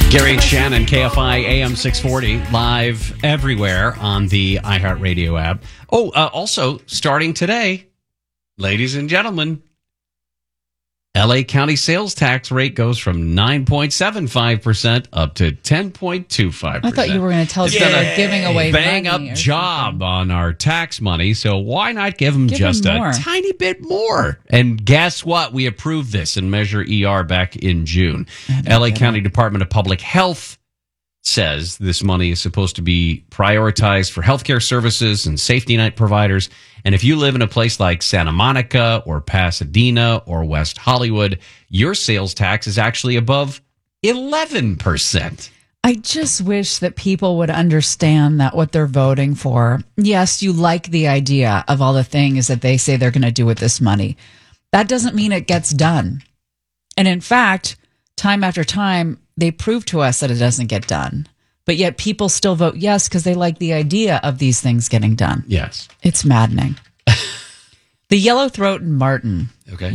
Gary and Shannon, KFI AM 640, live everywhere on the iHeartRadio app. Also, starting today, ladies and gentlemen, LA County sales tax rate goes from 9.75% up to 10.25%. I thought you were going to tell us that we're giving away bang money up job something. on our tax money, so why not give them just more. a tiny bit more? And guess what? We approved this in Measure ER back in June. LA County Department of Public Health says this money is supposed to be prioritized for healthcare services and safety net providers. And if you live in a place like Santa Monica or Pasadena or West Hollywood, your sales tax is actually above 11%. I just wish that people would understand that what they're voting for, yes, you like the idea of all the things that they say they're going to do with this money. That doesn't mean it gets done. And in fact, time after time, they prove to us that it doesn't get done. But yet people still vote yes because they like the idea of these things getting done. Yes. It's maddening. The yellow-throated martin,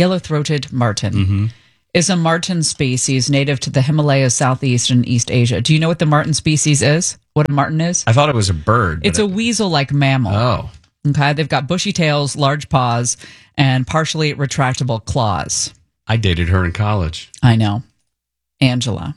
is a martin species native to the Himalayas, Southeast and East Asia. Do you know what the martin species is? What a martin is? I thought it was a bird. It's a weasel-like mammal. Oh. Okay, they've got bushy tails, large paws, and partially retractable claws. I dated her in college. I know. Angela.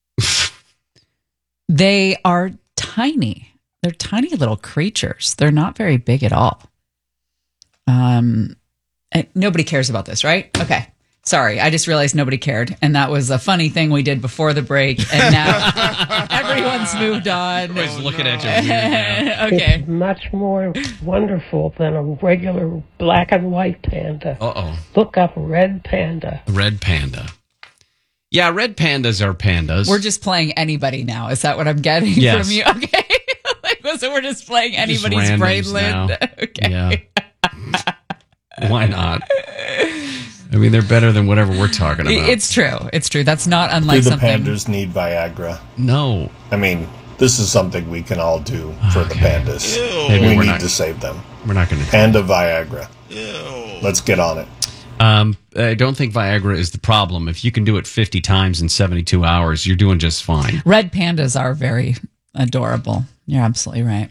They are tiny. They're tiny little creatures. They're not very big at all. And nobody cares about this, right? Okay. Sorry, I just realized nobody cared. And that was a funny thing we did before the break. And now everyone's moved on. Everybody's looking at you weird now. Okay. It's much more wonderful than a regular black and white panda. Uh-oh. Look up red panda. Red panda. Yeah, red pandas are pandas. We're just playing anybody now. Is that what I'm getting Yes. from you? Okay. So we're just playing anybody's Braidland. Okay. Yeah. Why not? I mean, they're better than whatever we're talking about. It's true. It's true. That's not unlike Do the something. pandas need Viagra? No. I mean, this is something we can all do for the pandas. Maybe We we're need not- to save them. We're not going to. Panda Viagra. Let's get on it. I don't think Viagra is the problem. If you can do it 50 times in 72 hours, you're doing just fine. Red pandas are very adorable. You're absolutely right.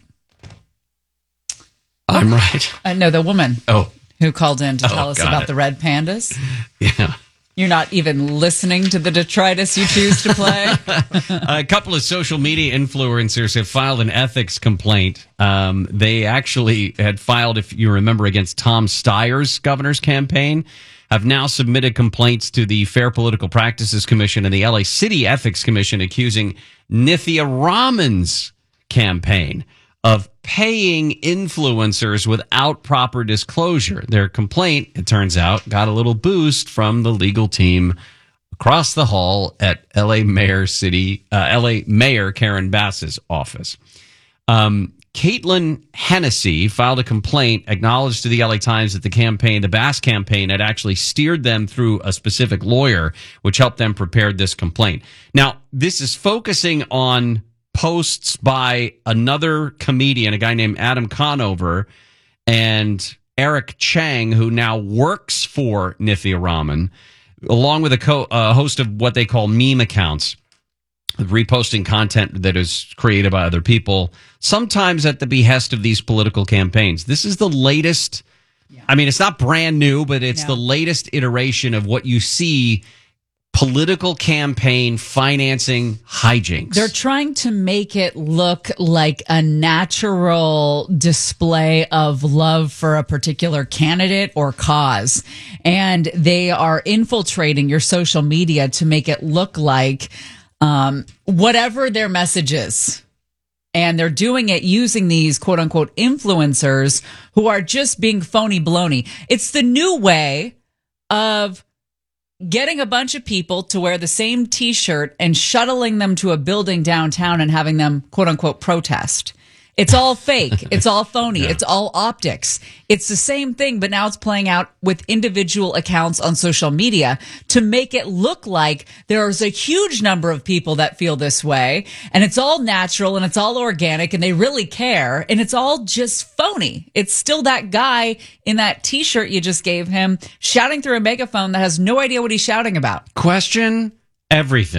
I'm right. No, the woman who called in to tell us got about it. the red pandas. Yeah. You're not even listening to the detritus you choose to play. A couple of social media influencers have filed an ethics complaint. They actually had filed, if you remember, against Tom Steyer's governor's campaign, have now submitted complaints to the Fair Political Practices Commission and the LA City Ethics Commission accusing Nithya Raman's campaign of paying influencers without proper disclosure. Their complaint, it turns out, got a little boost from the legal team across the hall at LA Mayor Karen Bass's office. Caitlin Hennessy filed a complaint, acknowledged to the LA Times that the Bass campaign had actually steered them through a specific lawyer, which helped them prepare this complaint. Now, this is focusing on posts by another comedian, a guy named Adam Conover, and Eric Chang, who now works for Nithya Raman, along with a host of what they call meme accounts, reposting content that is created by other people, sometimes at the behest of these political campaigns. This is the latest. I mean, it's not brand new, but it's the latest iteration of what you see political campaign financing hijinks. They're trying to make it look like a natural display of love for a particular candidate or cause. And they are infiltrating your social media to make it look like whatever their message is. And they're doing it using these quote unquote influencers who are just being phony baloney. It's the new way of getting a bunch of people to wear the same T-shirt and shuttling them to a building downtown and having them, quote unquote, protest. It's all fake. It's all phony. It's all optics. It's the same thing, but now it's playing out with individual accounts on social media to make it look like there's a huge number of people that feel this way, and it's all natural and it's all organic and they really care, and it's all just phony. It's still that guy in that T-shirt you just gave him shouting through a megaphone that has no idea what he's shouting about. Question everything.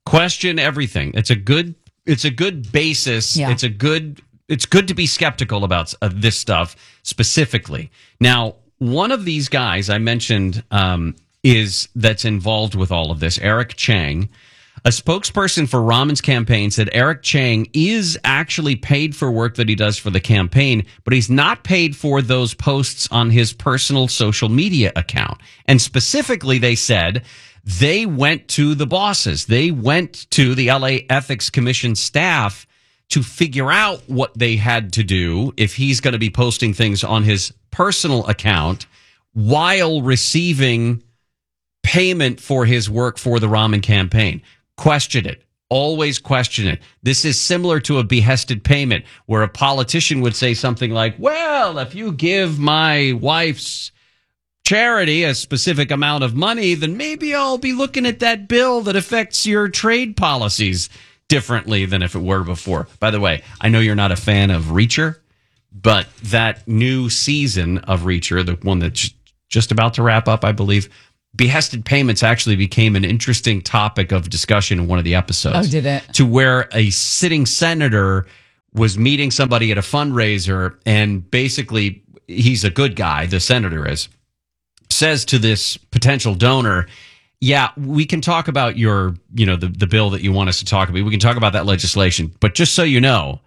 Question everything. It's a good basis. Yeah. It's good to be skeptical about this stuff specifically. Now, one of these guys I mentioned that's involved with all of this, Eric Chang. A spokesperson for Rahman's campaign said Eric Chang is actually paid for work that he does for the campaign, but he's not paid for those posts on his personal social media account. And specifically, they said they went to the bosses. They went to the LA Ethics Commission staff to figure out what they had to do if he's going to be posting things on his personal account while receiving payment for his work for the Rahman campaign. Question it. Always question it. This is similar to a behested payment where a politician would say something like, well, if you give my wife's charity a specific amount of money, then maybe I'll be looking at that bill that affects your trade policies differently than if it were before. By the way, I know you're not a fan of Reacher, but that new season of Reacher, the one that's just about to wrap up, I believe, behested payments actually became an interesting topic of discussion in one of the episodes. Oh, did it? To where a sitting senator was meeting somebody at a fundraiser, and basically, he's a good guy, the senator is, says to this potential donor, yeah, we can talk about your, the bill that you want us to talk about. We can talk about that legislation. But just so you know,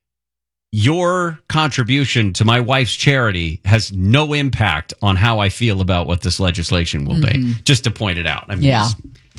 your contribution to my wife's charity has no impact on how I feel about what this legislation will be. Just to point it out. I mean, yeah.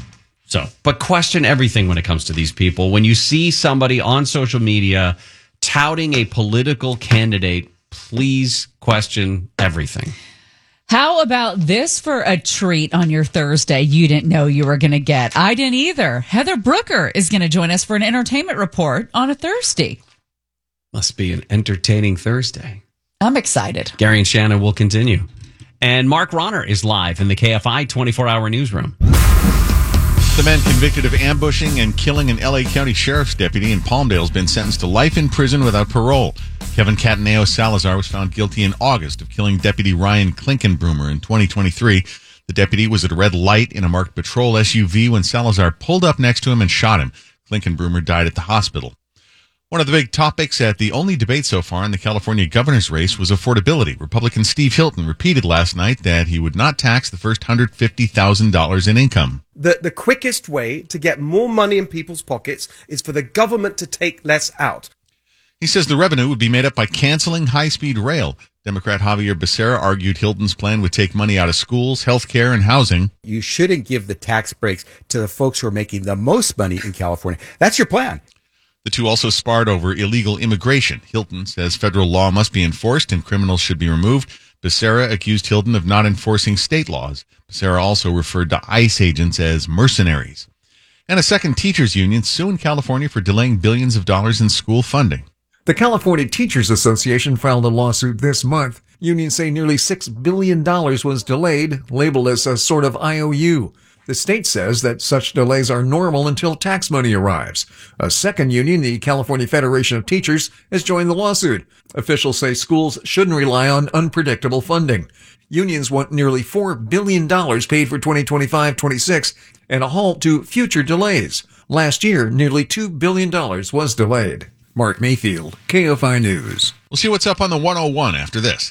But question everything when it comes to these people. When you see somebody on social media touting a political candidate, please question everything. How about this for a treat on your Thursday you didn't know you were going to get? I didn't either. Heather Brooker is going to join us for an entertainment report on a Thursday. Must be an entertaining Thursday. I'm excited. Gary and Shannon will continue. And Mark Ronner is live in the KFI 24-hour newsroom. The man convicted of ambushing and killing an L.A. County Sheriff's deputy in Palmdale has been sentenced to life in prison without parole. Kevin Cataneo Salazar was found guilty in August of killing Deputy Ryan Klinkenbroomer in 2023. The deputy was at a red light in a marked patrol SUV when Salazar pulled up next to him and shot him. Klinkenbroomer died at the hospital. One of the big topics at the only debate so far in the California governor's race was affordability. Republican Steve Hilton repeated last night that he would not tax the first $150,000 in income. The quickest way to get more money in people's pockets is for the government to take less out. He says the revenue would be made up by canceling high-speed rail. Democrat Javier Becerra argued Hilton's plan would take money out of schools, healthcare, and housing. You shouldn't give the tax breaks to the folks who are making the most money in California. That's your plan. The two also sparred over illegal immigration. Hilton says federal law must be enforced and criminals should be removed. Becerra accused Hilton of not enforcing state laws. Becerra also referred to ICE agents as mercenaries. And a second teachers union suing California for delaying billions of dollars in school funding. The California Teachers Association filed a lawsuit this month. Unions say nearly $6 billion was delayed, labeled as a sort of IOU. The state says that such delays are normal until tax money arrives. A second union, the California Federation of Teachers, has joined the lawsuit. Officials say schools shouldn't rely on unpredictable funding. Unions want nearly $4 billion paid for 2025-26 and a halt to future delays. Last year, nearly $2 billion was delayed. Mark Mayfield, KFI News. We'll see what's up on the 101 after this.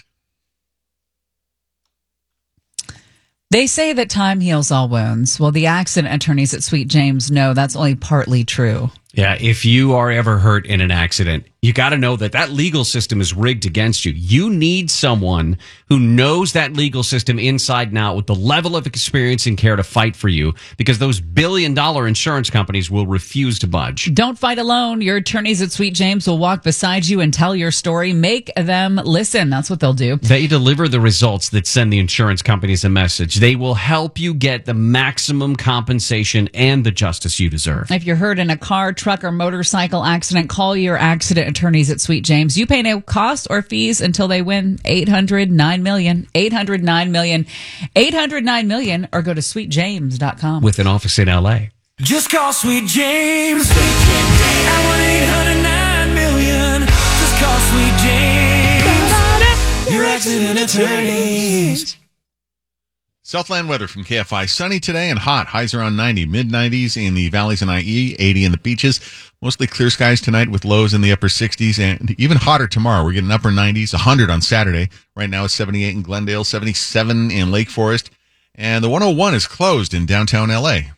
They say that time heals all wounds. Well, the accident attorneys at Sweet James know that's only partly true. Yeah, if you are ever hurt in an accident, you got to know that legal system is rigged against you. You need someone who knows that legal system inside and out with the level of experience and care to fight for you, because those billion-dollar insurance companies will refuse to budge. Don't fight alone. Your attorneys at Sweet James will walk beside you and tell your story. Make them listen. That's what they'll do. They deliver the results that send the insurance companies a message. They will help you get the maximum compensation and the justice you deserve. If you're hurt in a car, truck, or motorcycle accident, call your accident attorneys at Sweet James. You pay no cost or fees until they win. 800-9 million, 800-9 million, 800-9 million, or go to sweetjames.com. With an office in L.A. Just call Sweet James at 1-800-9 million. Just call Sweet James, your accident attorneys. Southland weather from KFI. Sunny today and hot. Highs around 90. Mid-90s in the valleys and IE. 80 in the beaches. Mostly clear skies tonight with lows in the upper 60s. And even hotter tomorrow. We're getting upper 90s. 100 on Saturday. Right now it's 78 in Glendale. 77 in Lake Forest. And the 101 is closed in downtown L.A.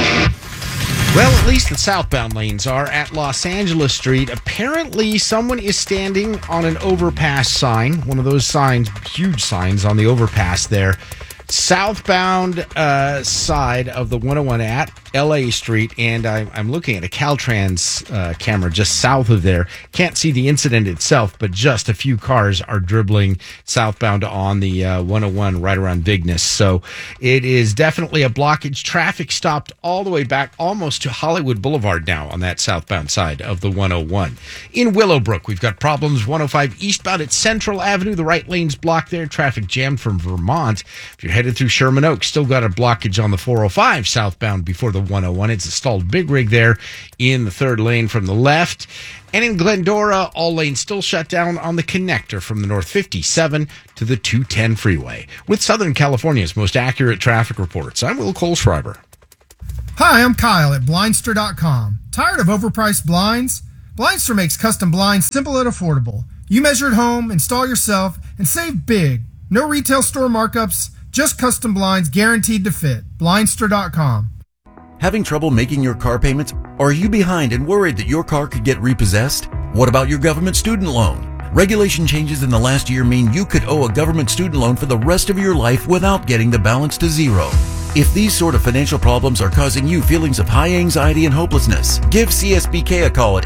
Well, at least the southbound lanes are at Los Angeles Street. Apparently, someone is standing on an overpass sign. One of those signs, huge signs on the overpass there. Southbound side of the 101 at LA Street, and I'm looking at a Caltrans camera just south of there. Can't see the incident itself, but just a few cars are dribbling southbound on the 101 right around Vignes. So it is definitely a blockage. Traffic stopped all the way back almost to Hollywood Boulevard now on that southbound side of the 101. In Willowbrook, we've got problems 105 eastbound at Central Avenue. The right lane's blocked there. Traffic jammed from Vermont. If you're headed through Sherman Oaks, still got a blockage on the 405 southbound before the 101. It's a stalled big rig there in the third lane from the left. And in Glendora, all lanes still shut down on the connector from the North 57 to the 210 freeway. With Southern California's most accurate traffic reports, I'm Will Cole-Schreiber. Hi, I'm Kyle at Blindster.com. Tired of overpriced blinds? Blindster makes custom blinds simple and affordable. You measure at home, install yourself, and save big. No retail store markups, just custom blinds guaranteed to fit. Blindster.com. Having trouble making your car payments? Or are you behind and worried that your car could get repossessed? What about your government student loan? Regulation changes in the last year mean you could owe a government student loan for the rest of your life without getting the balance to zero. If these sort of financial problems are causing you feelings of high anxiety and hopelessness, give CSBK a call at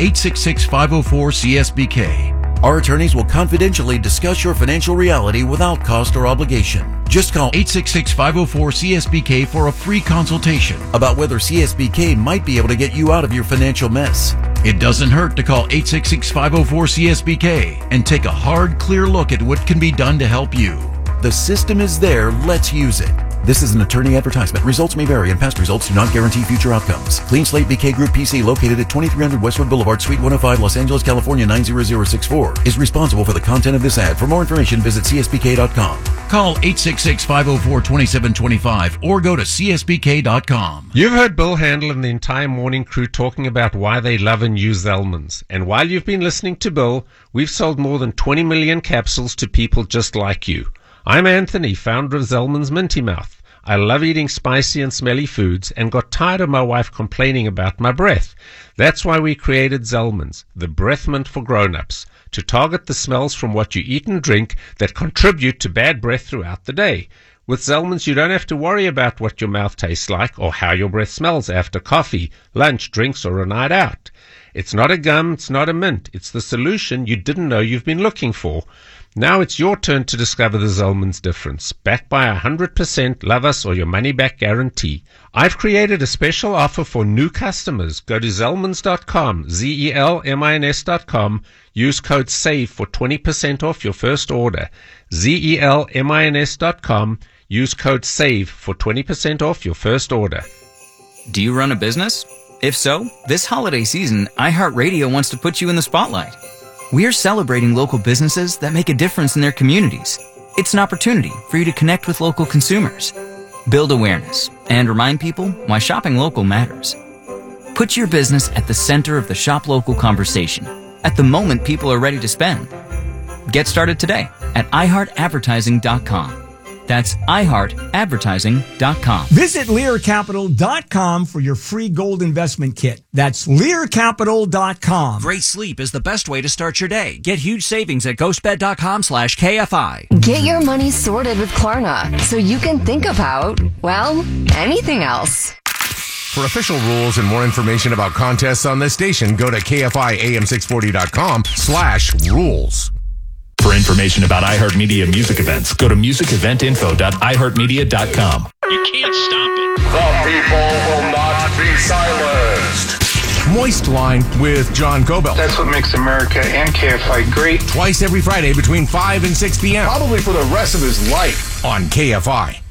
866-504-CSBK. Our attorneys will confidentially discuss your financial reality without cost or obligation. Just call 866-504-CSBK for a free consultation about whether CSBK might be able to get you out of your financial mess. It doesn't hurt to call 866-504-CSBK and take a hard, clear look at what can be done to help you. The system is there. Let's use it. This is an attorney advertisement. Results may vary, and past results do not guarantee future outcomes. Clean Slate BK Group PC, located at 2300 Westwood Boulevard, Suite 105, Los Angeles, California 90064, is responsible for the content of this ad. For more information, visit csbk.com. Call 866-504-2725 or go to csbk.com. You've heard Bill Handel and the entire morning crew talking about why they love and use Zellman's. And while you've been listening to Bill, we've sold more than 20 million capsules to people just like you. I'm Anthony, founder of Zellman's Minty Mouth. I love eating spicy and smelly foods and got tired of my wife complaining about my breath. That's why we created Zellman's, the breath mint for grown-ups, to target the smells from what you eat and drink that contribute to bad breath throughout the day. With Zellman's, you don't have to worry about what your mouth tastes like or how your breath smells after coffee, lunch, drinks, or a night out. It's not a gum, it's not a mint. It's the solution you didn't know you've been looking for. Now it's your turn to discover the Zellman's difference, backed by a 100% love us or your money back guarantee. I've created a special offer for new customers. Go to Zellmans.com, ZELMINS.com, use code SAVE for 20% off your first order. ZELMINS.com, use code SAVE for 20% off your first order. Do you run a business? If so, this holiday season, iHeartRadio wants to put you in the spotlight. We're celebrating local businesses that make a difference in their communities. It's an opportunity for you to connect with local consumers, build awareness, and remind people why shopping local matters. Put your business at the center of the shop local conversation at the moment people are ready to spend. Get started today at iHeartAdvertising.com. That's iHeartAdvertising.com. Visit LearCapital.com for your free gold investment kit. That's LearCapital.com. Great sleep is the best way to start your day. Get huge savings at GhostBed.com/KFI. Get your money sorted with Klarna so you can think about, well, anything else. For official rules and more information about contests on this station, go to KFIAM640.com/rules. For information about iHeartMedia music events, go to musiceventinfo.iHeartMedia.com. You can't stop it. The people will not be silenced. Moist Line with John Cobell. That's what makes America and KFI great. Twice every Friday between 5 and 6 p.m. Probably for the rest of his life on KFI.